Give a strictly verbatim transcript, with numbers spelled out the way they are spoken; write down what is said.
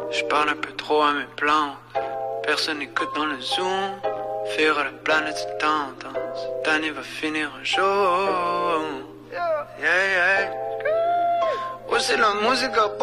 Je parle un peu trop à mes plantes. Personne n'écoute dans le zoom. Faire la planète se tente. Cette année va finir un jour. Yeah, yeah. Ouais, c'est la musique à